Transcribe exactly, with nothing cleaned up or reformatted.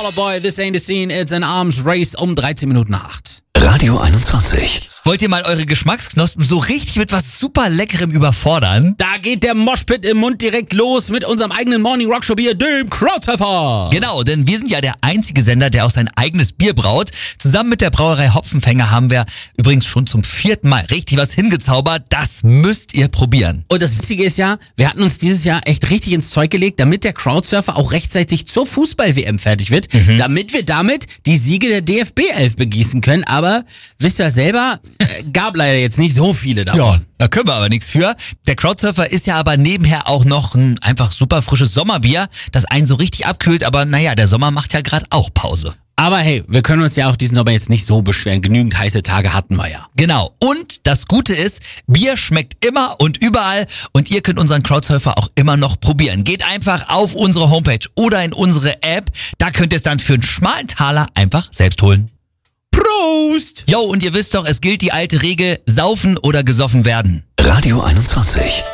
Fall Out Boy, this ain't a scene, it's an arms race um dreizehn Minuten nach acht. Radio einundzwanzig. Wollt ihr mal eure Geschmacksknospen so richtig mit was super Leckerem überfordern? Da geht der Moshpit im Mund direkt los mit unserem eigenen Morning Rock Show Bier, dem Krautpfeffer. Genau, denn wir sind ja der einzige Sender, der auch sein eigenes Bier braut. Zusammen mit der Brauerei Hopfenfänger haben wir übrigens schon zum vierten Mal richtig was hingezaubert. Das müsst ihr probieren. Und das Witzige ist ja, wir hatten uns dieses Jahr echt richtig ins Zeug gelegt, damit der Crowdsurfer auch rechtzeitig zur Fußball-W M fertig wird, mhm. damit wir damit die Siege der D F B elf begießen können. Aber wisst ihr selber, äh, gab leider jetzt nicht so viele davon. Ja, da können wir aber nichts für. Der Crowdsurfer ist ja aber nebenher auch noch ein einfach super frisches Sommerbier, das einen so richtig abkühlt. Aber naja, der Sommer macht ja gerade auch Pause. Aber hey, wir können uns ja auch diesen Sommer jetzt nicht so beschweren. Genügend heiße Tage hatten wir ja. Genau. Und das Gute ist, Bier schmeckt immer und überall und ihr könnt unseren Crowdsurfer auch immer noch probieren. Geht einfach auf unsere Homepage oder in unsere App. Da könnt ihr es dann für einen schmalen Taler einfach selbst holen. Prost! Jo, und ihr wisst doch, es gilt die alte Regel, saufen oder gesoffen werden. Radio einundzwanzig.